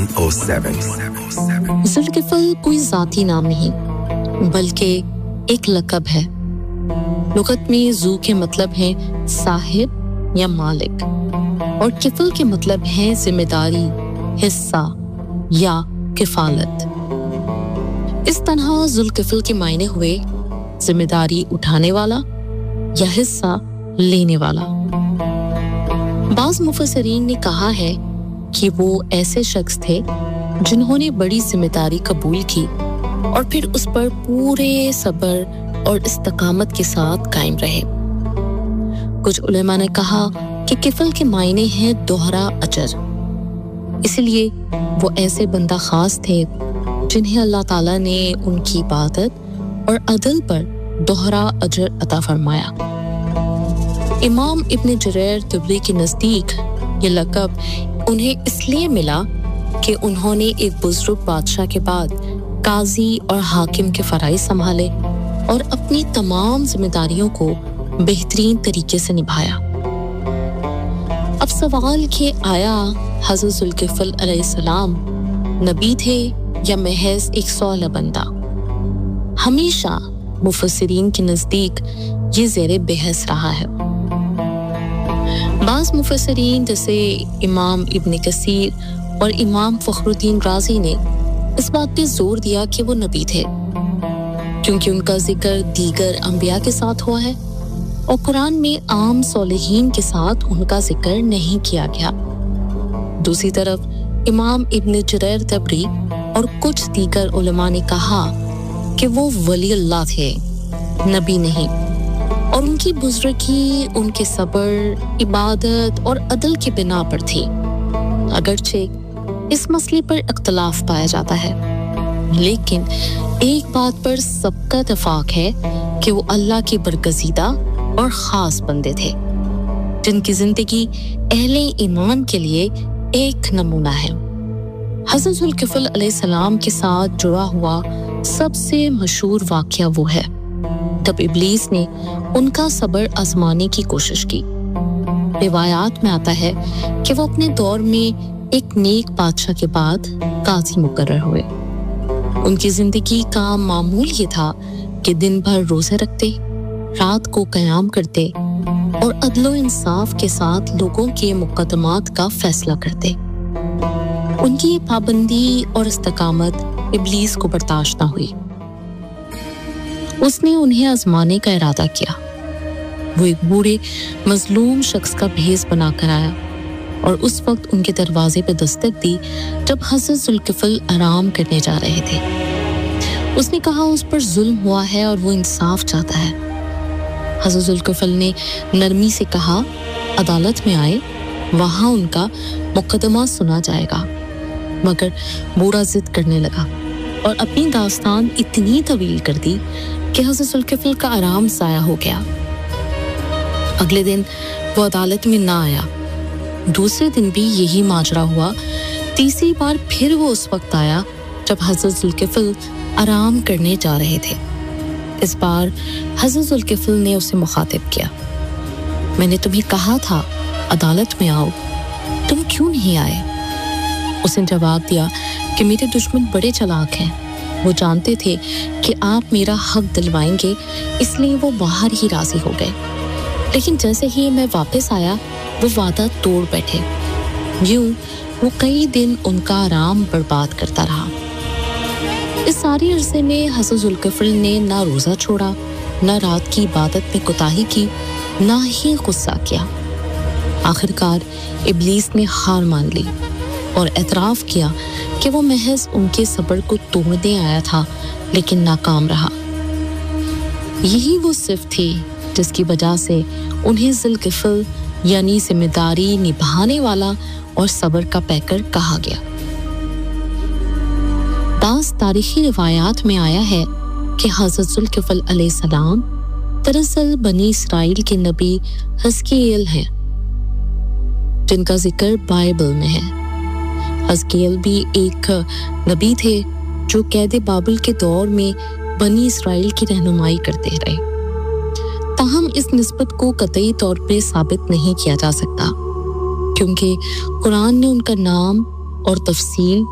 107. ज़ुल्किफ़ल कोई ज़ाती नाम नहीं बल्कि एक लक़ब है। लुग़त में ज़ू के मतलब है साहिब या मालिक और किफ़ल के मतलब है ज़िम्मेदारी, हिस्सा या किफ़ालत। इस तरह ज़ुल्किफ़ल के मायने हुए ज़िम्मेदारी उठाने वाला या हिस्सा लेने वाला। बाज़ मुफ़स्सिरीन ने कहा है कि वो ऐसे शख्स थे जिन्होंने बड़ी ज़िम्मेदारी कबूल की और फिर उस पर पूरे सब्र और इस्तिक़ामत के साथ कायम रहे। कुछ उलेमा ने कहा कि किफ़ल के मायने हैं दोहरा अजर, इसलिए वो ऐसे बंदा खास थे जिन्हें अल्लाह ताला ने उनकी इबादत और अदल पर दोहरा अजर अता फरमाया। इमाम इब्न जरीर तबरी के नज़दीक ये लक़ब उन्हें इसलिए मिला कि उन्होंने एक बुज़ुर्ग बादशाह के बाद काजी और हाकिम के फ़राइज़ संभाले और अपनी तमाम ज़िम्मेदारियों को बेहतरीन तरीके से निभाया। अब सवाल कि आया हज़रत ज़ुल्किफ़ल अलैहिस्सलाम नबी थे या महज एक सौला बंदा? हमेशा मुफ़स्सिरीन के नज़दीक ये ज़ेरे बहस रहा है। बाज़ मुफ़स्सिरीन जैसे इमाम इब्न कसीर और इमाम फ़खरुद्दीन राज़ी ने इस बात पे जोर दिया कि वो नबी थे क्योंकि उनका जिक्र दीगर अंबिया के साथ हुआ है और कुरान में आम सोलिहीन के साथ उनका जिक्र नहीं किया गया। दूसरी तरफ इमाम इब्न जरीर तबरी और कुछ दीगर उलमा ने कहा कि वो वली अल्लाह थे, नबी नहीं, और उनकी बुज़ुर्गी उनके सब्र, इबादत और अदल की बिना पर थी। अगरचे इस मसले पर इख्तिलाफ पाया जाता है, लेकिन एक बात पर सबका इत्तेफाक है कि वो अल्लाह की बरगज़ीदा और ख़ास बंदे थे जिनकी ज़िंदगी अहले ईमान के लिए एक नमूना है। हज़रत ज़ुल्किफ़ल अलैहिस्सलाम के साथ जुड़ा हुआ सबसे मशहूर वाक़या वो है जब इब्लीस ने उनका सब्र आज़माने की कोशिश की। रिवायात में आता है कि वो अपने दौर में एक नेक बादशाह के बाद काज़ी मुकर्रर हुए। उनकी ज़िंदगी का मामूल ये था कि दिन भर रोज़े रखते, रात को क़याम करते और अदलो इंसाफ के साथ लोगों के मुकदमात का फैसला करते। उनकी पाबंदी और इस्तिक़ामत इब्लीस को बर्दाश्त न हुई। उसने उन्हें आज़माने का इरादा किया। वो एक बूढ़े मजलूम शख्स का भेस बनाकर आया और उस वक्त उनके दरवाजे पे दस्तक दी जब हज़रत ज़ुल्किफ़ल आराम करने जा रहे थे। उसने कहा उस पर जुल्म हुआ है और वो इंसाफ चाहता है। हज़रत ज़ुल्किफ़ल ने नरमी से कहा अदालत में आए, वहाँ उनका मुकदमा सुना जाएगा। मगर बूढ़ा जिद करने लगा और अपनी दास्तान इतनी तवील कर दी कि हज़रत ज़ुल्किफ़ल का आराम ज़ाया हो गया। अगले दिन वो अदालत में ना आया। दूसरे दिन भी यही माजरा हुआ। तीसरी बार फिर वो उस वक्त आया जब हज़रत ज़ुल्किफ़ल आराम करने जा रहे थे। इस बार हज़रत ज़ुल्किफ़ल ने उसे मुखातिब किया, मैंने तुम्हें कहा था अदालत में आओ, तुम क्यों नहीं आए? उसने जवाब दिया कि मेरे दुश्मन बड़े चालाक हैं, वो जानते थे कि आप मेरा हक दिलवाएंगे, इसलिए वो बाहर ही राजी हो गए। लेकिन जैसे ही मैं वापस आया वो वादा तोड़ बैठे। यूं वो कई दिन उनका आराम बर्बाद करता रहा। इस सारी अरसे में हज़रत ज़ुल्किफ़ल ने ना रोज़ा छोड़ा, ना रात की इबादत में कोताही की, ना ही गुस्सा किया। आखिरकार इब्लीस ने हार मान ली और एतराफ़ किया कि वो महज उनके सब्र को तोड़ने आया था, लेकिन नाकाम रहा। यही वो सिफ़त थी जिसकी वजह से उन्हें ज़ुल्किफ़ल यानी जिम्मेदारी निभाने वाला और सब्र का पैकर कहा गया। बाज़ तारीखी रिवायात में आया है कि हज़रत ज़ुल्किफ़ल अलैहिस्सलाम दरअसल बनी इसराइल के नबी हिज़कियेल हैं, जिनका जिक्र बाइबल में है। हिज़कियेल भी एक नबी थे जो कैद बाबिल के दौर में बनी इसराइल की रहनुमाई करते रहे। ताहम इस निस्बत को कतई तौर पे साबित नहीं किया जा सकता, क्योंकि कुरान ने उनका नाम और तफसील